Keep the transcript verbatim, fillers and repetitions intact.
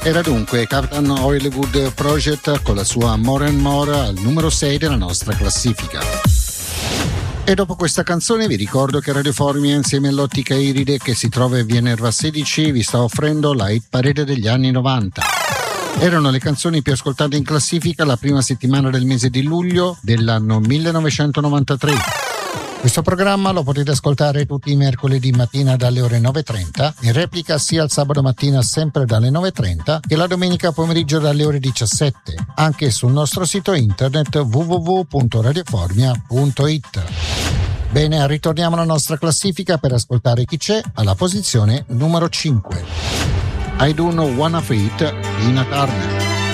Era dunque Captain Hollywood Project con la sua More and More al numero sei della nostra classifica. E dopo questa canzone vi ricordo che Radio Formia insieme all'Ottica Iride, che si trova in via Nerva sedici, vi sta offrendo la hit parade degli anni novanta. Erano le canzoni più ascoltate in classifica la prima settimana del mese di luglio dell'anno millenovecentonovantatré. Questo programma lo potete ascoltare tutti i mercoledì mattina dalle ore nove e trenta, in replica sia il sabato mattina sempre dalle nove e trenta che la domenica pomeriggio dalle ore diciassette, anche sul nostro sito internet w w w punto radioformia punto i t. Bene, ritorniamo alla nostra classifica per ascoltare chi c'è alla posizione numero cinque. I Don't Wanna Fit, Tina Turner.